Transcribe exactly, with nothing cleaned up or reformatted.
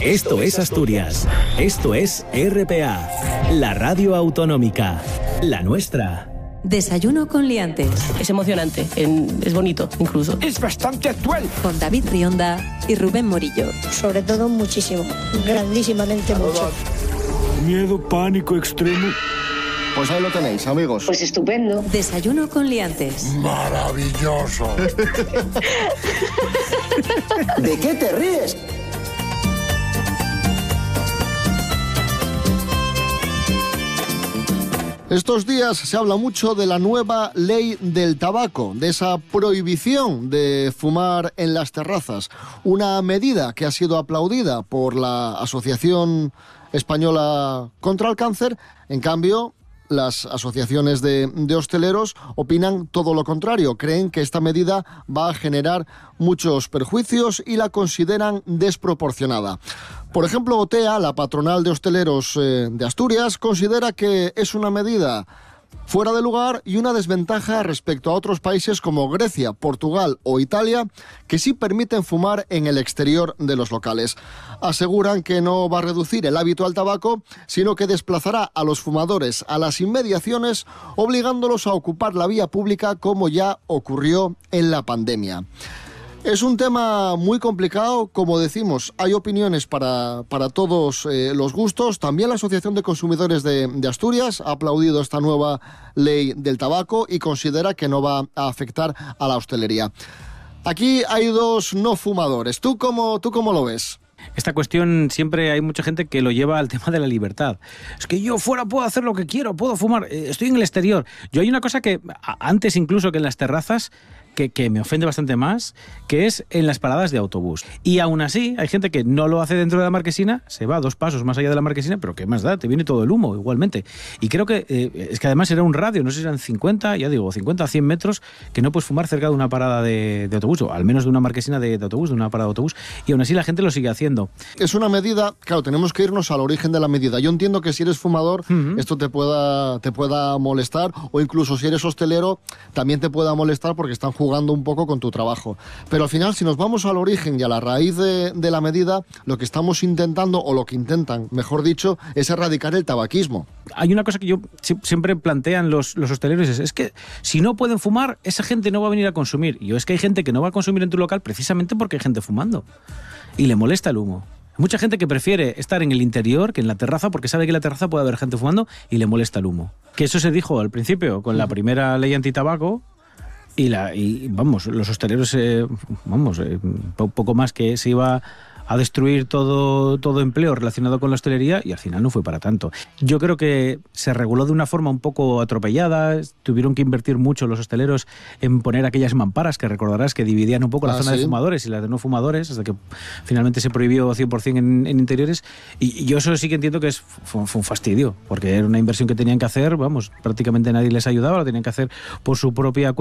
Esto es Asturias. Esto es R P A, la radio autonómica, la nuestra. Desayuno con liantes. Es emocionante, es bonito incluso. Es bastante actual. Con David Rionda y Rubén Morillo. Sobre todo muchísimo, grandísimamente mucho. Miedo, pánico extremo. Pues ahí lo tenéis, amigos. Pues estupendo. Desayuno con liantes. Maravilloso. ¿De qué te ríes? Estos días se habla mucho de la nueva ley del tabaco, de esa prohibición de fumar en las terrazas. Una medida que ha sido aplaudida por la Asociación Española contra el Cáncer. En cambio, las asociaciones de, de hosteleros opinan todo lo contrario. Creen que esta medida va a generar muchos perjuicios y la consideran desproporcionada. Por ejemplo, OTEA, la patronal de hosteleros eh, de Asturias, considera que es una medida fuera de lugar y una desventaja respecto a otros países como Grecia, Portugal o Italia, que sí permiten fumar en el exterior de los locales. Aseguran que no va a reducir el hábito al tabaco, sino que desplazará a los fumadores a las inmediaciones, obligándolos a ocupar la vía pública como ya ocurrió en la pandemia. Es un tema muy complicado, como decimos, hay opiniones para, para todos eh, los gustos. También la Asociación de Consumidores de, de Asturias ha aplaudido esta nueva ley del tabaco y considera que no va a afectar a la hostelería. Aquí hay dos no fumadores. ¿Tú cómo, tú cómo lo ves? Esta cuestión siempre hay mucha gente que lo lleva al tema de la libertad. Es que yo fuera puedo hacer lo que quiero, puedo fumar, estoy en el exterior. Yo hay una cosa que antes incluso que en las terrazas que, que me ofende bastante más, que es en las paradas de autobús. Y aún así hay gente que no lo hace dentro de la marquesina, se va dos pasos más allá de la marquesina, pero ¿qué más da? Te viene todo el humo igualmente. Y creo que eh, es que además era un radio, no sé si eran cincuenta, ya digo, cincuenta a cien metros, que no puedes fumar cerca de una parada de, de autobús, o al menos de una marquesina de, de autobús, de una parada de autobús, y aún así la gente lo sigue haciendo. Es una medida, claro, tenemos que irnos al origen de la medida. Yo entiendo que si eres fumador, uh-huh. esto te pueda, te pueda molestar, o incluso si eres hostelero, también te pueda molestar porque están jugando un poco con tu trabajo. Pero al final, si nos vamos al origen y a la raíz de, de la medida, lo que estamos intentando, o lo que intentan, mejor dicho, es erradicar el tabaquismo. Hay una cosa que yo siempre plantean los, los hosteleros, es, es que si no pueden fumar, esa gente no va a venir a consumir. Y yo es que hay gente que no va a consumir en tu local precisamente porque hay gente fumando. Y le molesta el humo. Hay mucha gente que prefiere estar en el interior que en la terraza porque sabe que en la terraza puede haber gente fumando y le molesta el humo. Que eso se dijo al principio con la primera ley antitabaco y, la, y vamos, los hosteleros, eh, vamos, eh, poco más que se iba a destruir todo, todo empleo relacionado con la hostelería y al final no fue para tanto. Yo creo que se reguló de una forma un poco atropellada, tuvieron que invertir mucho los hosteleros en poner aquellas mamparas que recordarás que dividían un poco la ah, zona ¿sí? de fumadores y la de no fumadores, hasta que finalmente se prohibió cien por ciento en, en interiores, y, y yo eso sí que entiendo que es, fue, fue un fastidio, porque era una inversión que tenían que hacer, vamos, prácticamente nadie les ayudaba, lo tenían que hacer por su propia cuenta.